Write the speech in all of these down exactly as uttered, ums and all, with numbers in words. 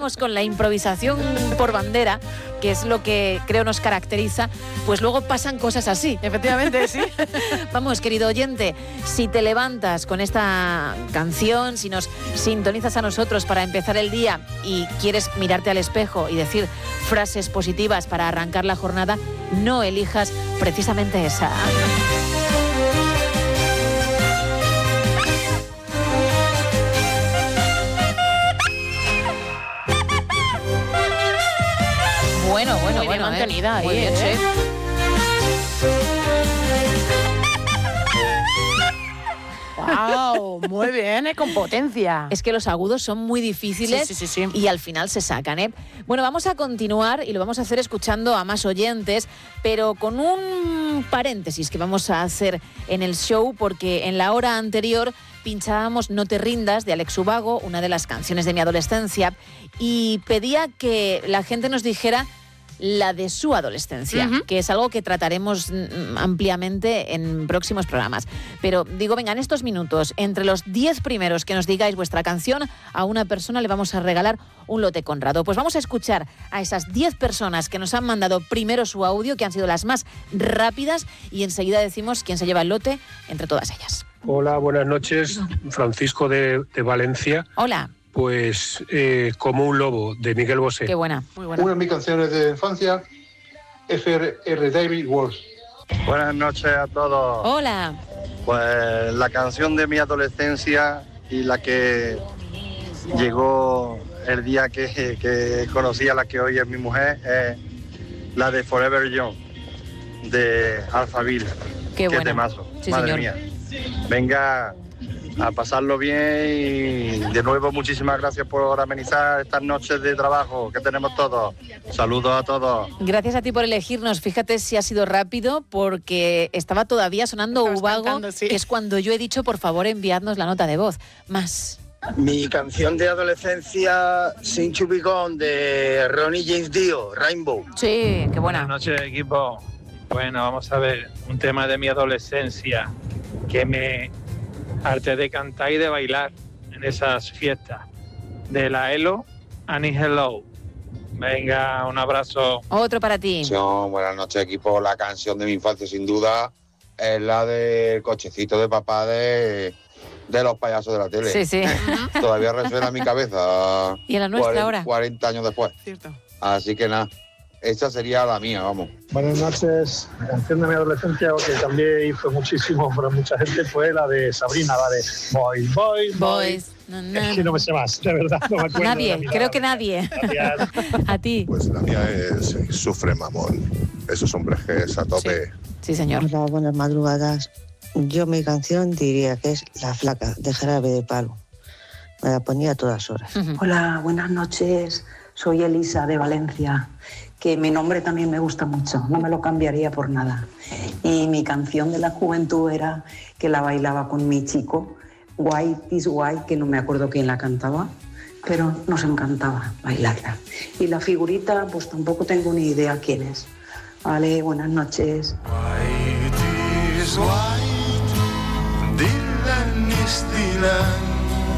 empezamos con la improvisación por bandera, que es lo que creo nos caracteriza, pues luego pasan cosas así. Efectivamente, sí. Vamos, querido oyente, si te levantas con esta canción, si nos sintonizas a nosotros para empezar el día y quieres mirarte al espejo y decir frases positivas para arrancar la jornada, no elijas precisamente esa. Bueno, bueno, muy bueno, bien mantenida, ¿eh? Muy ahí, bien, ¿eh? sí. ¡Wow! Muy bien, ¿eh? Con potencia. Es que los agudos son muy difíciles sí, sí, sí, sí. y al final se sacan, ¿eh? Bueno, vamos a continuar y lo vamos a hacer escuchando a más oyentes, pero con un paréntesis que vamos a hacer en el show, porque en la hora anterior pinchábamos No te rindas, de Alex Ubago, una de las canciones de mi adolescencia, y pedía que la gente nos dijera la de su adolescencia, uh-huh. que es algo que trataremos ampliamente en próximos programas. Pero digo, venga, en estos minutos, entre los diez primeros que nos digáis vuestra canción, a una persona le vamos a regalar un lote Conrado. Pues vamos a escuchar a esas diez personas que nos han mandado primero su audio, que han sido las más rápidas, y enseguida decimos quién se lleva el lote entre todas ellas. Hola, buenas noches. Francisco de, de Valencia. Hola. Pues eh, Como un lobo, de Miguel Bosé. Qué buena. Muy buena. Una de mis canciones de infancia, F R David Walsh. Buenas noches a todos. Hola. Pues la canción de mi adolescencia y la que llegó el día que, que conocí a la que hoy es mi mujer es la de Forever Young, de Alphaville. Qué buena. Qué temazo. Sí, Madre señor. mía. Venga a pasarlo bien y de nuevo muchísimas gracias por amenizar estas noches de trabajo que tenemos todos. Saludos a todos. Gracias a ti por elegirnos. Fíjate si ha sido rápido, porque estaba todavía sonando Estabas Ubago, cantando, sí. que es cuando yo he dicho, por favor, enviadnos la nota de voz. Más. Mi canción de adolescencia, Sin Chubicón, de Ronnie James Dio, Rainbow. Sí, qué buena. Buenas noches, equipo. Bueno, vamos a ver, un tema de mi adolescencia que me harté de cantar y de bailar en esas fiestas. De la Elo, Annie Hello. Venga, un abrazo. Otro para ti. Buenas noches, equipo. La canción de mi infancia, sin duda, es la del cochecito de papá de, de los payasos de la tele. Sí, sí. Todavía resuena en mi cabeza. Y en la nuestra cuarenta, ahora. cuarenta años después. Cierto. Así que nada, esa sería la mía, vamos. Buenas noches. La canción de mi adolescencia, que también hizo muchísimo para mucha gente, fue la de Sabrina, la de Boys, Boys, Boys. No, no. Es que no me sé más, de verdad, no me acuerdo. Nadie, de la creo que nadie. Gracias. A ti. Pues la mía es Sufre Mamón. Esos hombres que es a tope. Sí, sí, señor. Hola, buenas madrugadas. Yo mi canción diría que es La Flaca, de Jarabe de Palo. Me la ponía a todas horas. Uh-huh. Hola, buenas noches. Soy Elisa de Valencia, que mi nombre también me gusta mucho, no me lo cambiaría por nada. Y mi canción de la juventud era que la bailaba con mi chico, White is White, que no me acuerdo quién la cantaba, pero nos encantaba bailarla. Y la figurita, pues tampoco tengo ni idea quién es. Vale, buenas noches. White is white, Dylan is Dylan.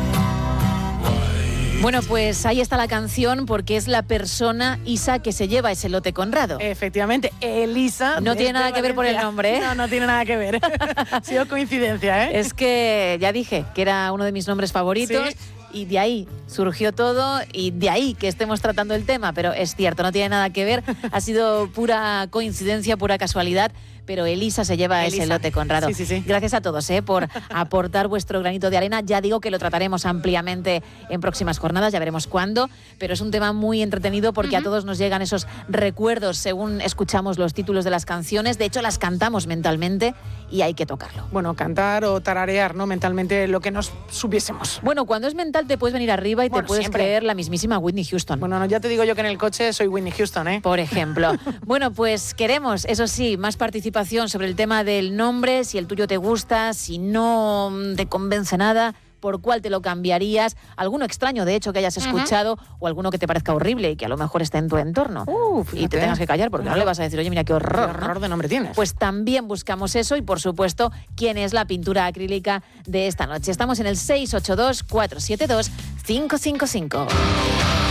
Bueno, pues ahí está la canción, porque es la persona, Isa, que se lleva ese lote Conrado. Efectivamente, Elisa. No tiene nada que ver por el nombre, ¿eh? No, no tiene nada que ver. Ha sido coincidencia, ¿eh? Es que ya dije que era uno de mis nombres favoritos. ¿Sí? Y de ahí surgió todo, y de ahí que estemos tratando el tema, pero es cierto, no tiene nada que ver, ha sido pura coincidencia, pura casualidad, pero Elisa se lleva Elisa. Ese lote Conrado. Sí, sí, sí. Gracias a todos ¿eh? por aportar vuestro granito de arena. Ya digo que lo trataremos ampliamente en próximas jornadas, ya veremos cuándo, pero es un tema muy entretenido porque uh-huh. a todos nos llegan esos recuerdos según escuchamos los títulos de las canciones. De hecho, las cantamos mentalmente y hay que tocarlo. Bueno, cantar o tararear, ¿no? Mentalmente lo que nos supiésemos. Bueno, cuando es mental te puedes venir arriba y bueno, te puedes siempre. creer la mismísima Whitney Houston. Bueno, no, ya te digo yo que en el coche soy Whitney Houston, ¿eh? Por ejemplo. Bueno, pues queremos, eso sí, más participación sobre el tema del nombre, si el tuyo te gusta, si no te convence nada, por cuál te lo cambiarías, alguno extraño de hecho que hayas escuchado uh-huh. o alguno que te parezca horrible y que a lo mejor esté en tu entorno uh, y te tengas que callar porque claro. no le vas a decir, oye, mira qué horror, qué horror ¿no? de nombre tienes. Pues también buscamos eso y por supuesto quién es la pintura acrílica de esta noche. Estamos en el seis ocho dos, cuatro siete dos, cinco cinco cinco.